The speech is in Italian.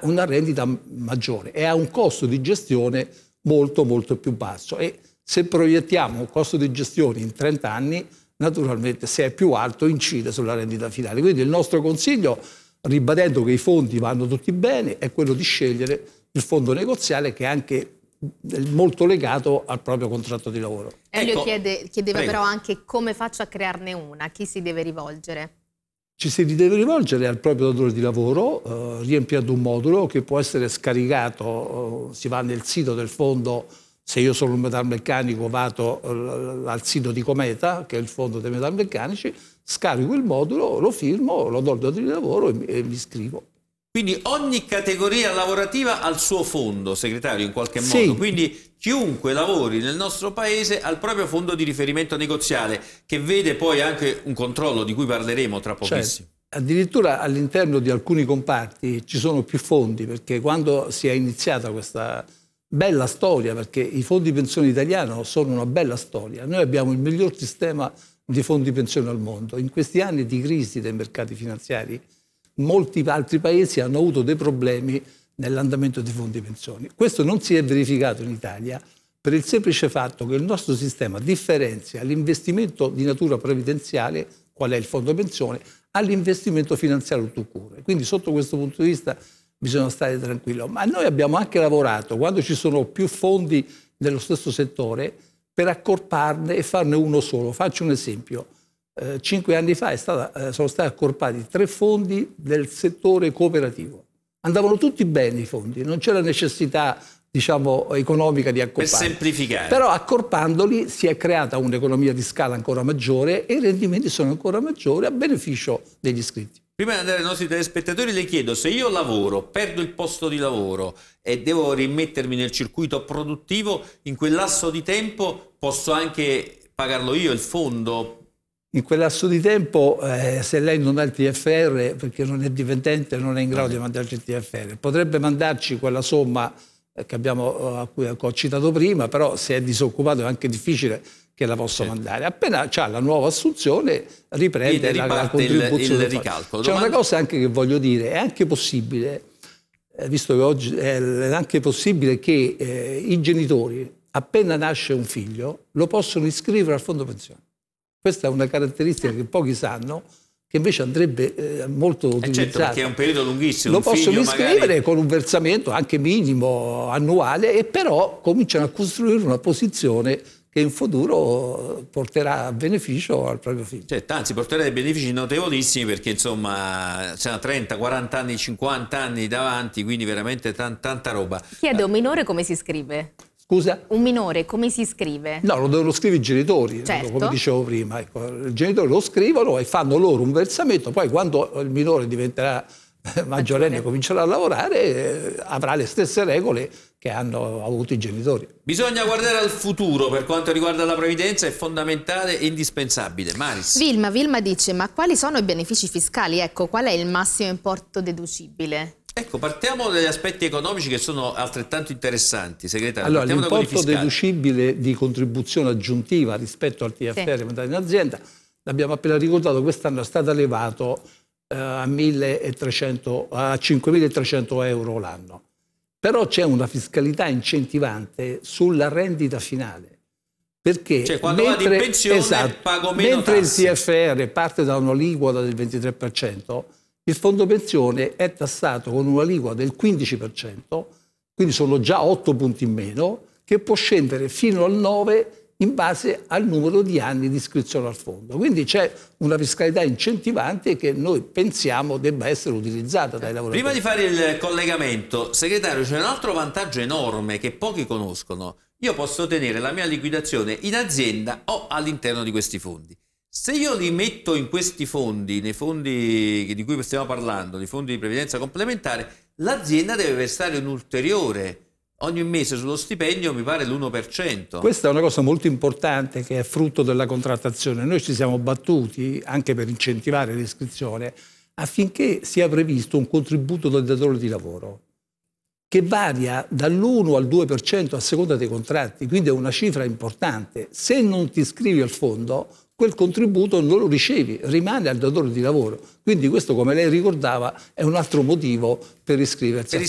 una rendita maggiore e ha un costo di gestione molto molto più basso. E se proiettiamo un costo di gestione in 30 anni, naturalmente se è più alto incide sulla rendita finale. Quindi il nostro consiglio, ribadendo che i fondi vanno tutti bene, è quello di scegliere il fondo negoziale, che è anche molto legato al proprio contratto di lavoro. Elio chiedeva prego. però anche come faccio a crearne una, a chi si deve rivolgere? Ci si deve rivolgere al proprio datore di lavoro riempiendo un modulo che può essere scaricato, si va nel sito del fondo. Se io sono un metalmeccanico vado al sito di Cometa, che è il fondo dei metalmeccanici, scarico il modulo, lo firmo, lo do al datore di lavoro e mi iscrivo. Quindi ogni categoria lavorativa ha il suo fondo, segretario, in qualche modo. Sì. Quindi chiunque lavori nel nostro paese ha il proprio fondo di riferimento negoziale, che vede poi anche un controllo di cui parleremo tra pochissimo. Addirittura all'interno di alcuni comparti ci sono più fondi, perché quando si è iniziata questa bella storia, perché i fondi pensione italiano sono una bella storia, noi abbiamo il miglior sistema di fondi pensione al mondo. In questi anni di crisi dei mercati finanziari molti altri paesi hanno avuto dei problemi nell'andamento dei fondi pensioni. Questo non si è verificato in Italia per il semplice fatto che il nostro sistema differenzia l'investimento di natura previdenziale, qual è il fondo pensione, all'investimento finanziario tout court. Quindi sotto questo punto di vista bisogna stare tranquillo. Ma noi abbiamo anche lavorato, quando ci sono più fondi nello stesso settore, per accorparne e farne uno solo. Faccio un esempio. 5 anni fa sono stati accorpati 3 fondi del settore cooperativo. Andavano tutti bene i fondi, non c'era necessità, diciamo, economica di accorparli. Per semplificare. Però accorpandoli si è creata un'economia di scala ancora maggiore e i rendimenti sono ancora maggiori a beneficio degli iscritti. Prima di andare ai nostri telespettatori le chiedo, se io lavoro, perdo il posto di lavoro e devo rimettermi nel circuito produttivo, in quel lasso di tempo posso anche pagarlo io, il fondo? In quel lasso di tempo, se lei non ha il TFR, perché non è dipendente, non è in grado di mandarci il TFR, potrebbe mandarci quella somma a cui ho citato prima, però se è disoccupato è anche difficile che la possa mandare. Appena c'ha la nuova assunzione riprende la contribuzione. Il ricalcolo. C'è una cosa anche che voglio dire, è anche possibile, visto che oggi è anche possibile che i genitori, appena nasce un figlio, lo possono iscrivere al fondo pensione. Questa è una caratteristica che pochi sanno, che invece andrebbe molto utilizzata. Certo, perché è un periodo lunghissimo. Lo possono iscrivere magari con un versamento anche minimo annuale, e però cominciano a costruire una posizione che in futuro porterà a beneficio al proprio figlio. Certo, anzi porterà dei benefici notevolissimi, perché insomma c'è 30, 40 anni, 50 anni davanti, quindi veramente tanta roba. Chiede un minore come si iscrive? Scusa? Un minore come si iscrive? No, lo devono scrivere i genitori, certo, come dicevo prima. Ecco, i genitori lo scrivono e fanno loro un versamento, poi quando il minore diventerà maggiorenne e comincerà a lavorare, avrà le stesse regole che hanno avuto i genitori. Bisogna guardare al futuro per quanto riguarda la previdenza, è fondamentale e indispensabile. Maris. Vilma dice, ma quali sono i benefici fiscali? Ecco, qual è il massimo importo deducibile? Ecco, partiamo dagli aspetti economici che sono altrettanto interessanti, segretario. Allora, l'importo deducibile di contribuzione aggiuntiva rispetto al TFR mandato in azienda, l'abbiamo appena ricordato, quest'anno è stato elevato a 5.300 euro l'anno. Però c'è una fiscalità incentivante sulla rendita finale. Perché cioè, quando vado in pensione pago meno mentre tasse. Il TFR parte da un'aliquota del 23%, il fondo pensione è tassato con un'aliquota del 15%, quindi sono già 8 punti in meno, che può scendere fino al 9% in base al numero di anni di iscrizione al fondo. Quindi c'è una fiscalità incentivante che noi pensiamo debba essere utilizzata dai lavoratori. Prima di fare il collegamento, segretario, c'è un altro vantaggio enorme che pochi conoscono. Io posso tenere la mia liquidazione in azienda o all'interno di questi fondi. Se io li metto in questi fondi, nei fondi di cui stiamo parlando, i fondi di previdenza complementare, l'azienda deve versare un ulteriore ogni mese sullo stipendio, mi pare l'1%. Questa è una cosa molto importante che è frutto della contrattazione. Noi ci siamo battuti anche per incentivare l'iscrizione affinché sia previsto un contributo del datore di lavoro che varia dall'1 al 2% a seconda dei contratti, quindi è una cifra importante. Se non ti iscrivi al fondo, quel contributo non lo ricevi, rimane al datore di lavoro. Quindi questo, come lei ricordava, è un altro motivo per iscriversi.